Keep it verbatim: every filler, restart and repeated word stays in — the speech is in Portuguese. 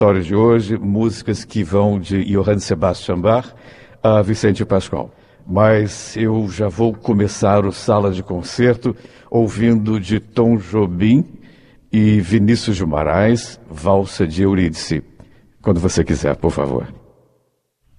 repertório de hoje, músicas que vão de Johann Sebastian Bach a Vicente Pascoal. Mas eu já vou começar o Sala de Concerto ouvindo de Tom Jobim e Vinícius de Moraes, Valsa de Eurídice. Quando você quiser, por favor.